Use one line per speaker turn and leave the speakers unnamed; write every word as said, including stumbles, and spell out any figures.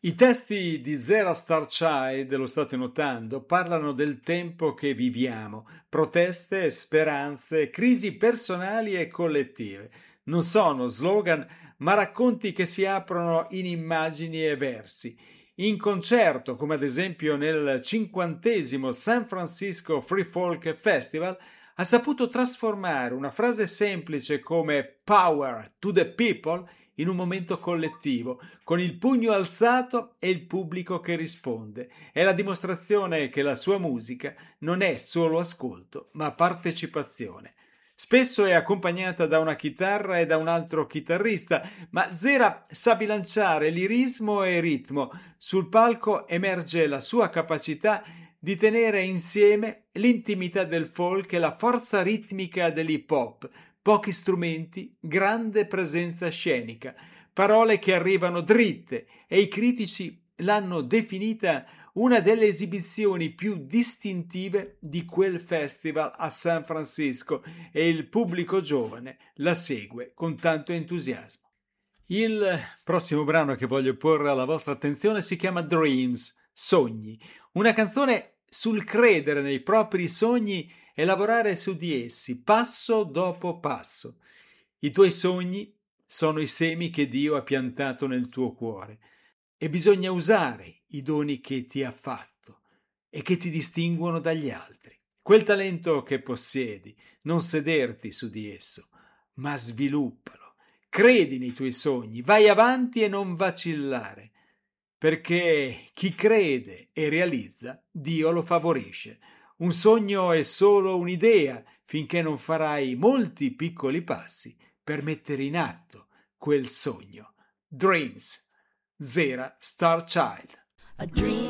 I testi di Zera Starchild, lo state notando, parlano del tempo che viviamo, proteste, speranze, crisi personali e collettive. Non sono slogan, ma racconti che si aprono in immagini e versi. In concerto, come ad esempio nel cinquantesimo San Francisco Free Folk Festival, ha saputo trasformare una frase semplice come Power to the People in un momento collettivo, con il pugno alzato e il pubblico che risponde. È la dimostrazione che la sua musica non è solo ascolto, ma partecipazione. Spesso è accompagnata da una chitarra e da un altro chitarrista, ma Zera sa bilanciare lirismo e ritmo. Sul palco emerge la sua capacità di tenere insieme l'intimità del folk e la forza ritmica dell'hip hop. Pochi strumenti, grande presenza scenica, parole che arrivano dritte e i critici l'hanno definita una delle esibizioni più distintive di quel festival a San Francisco e il pubblico giovane la segue con tanto entusiasmo. Il prossimo brano che voglio porre alla vostra attenzione si chiama Dreams, Sogni, una canzone sul credere nei propri sogni e lavorare su di essi, passo dopo passo. I tuoi sogni sono i semi che Dio ha piantato nel tuo cuore e bisogna usare i doni che ti ha fatto e che ti distinguono dagli altri. Quel talento che possiedi, non sederti su di esso, ma sviluppalo. Credi nei tuoi sogni, vai avanti e non vacillare, perché chi crede e realizza, Dio lo favorisce. Un sogno è solo un'idea finché non farai molti piccoli passi per mettere in atto quel sogno. Dreams, Zera Starchild.
A dream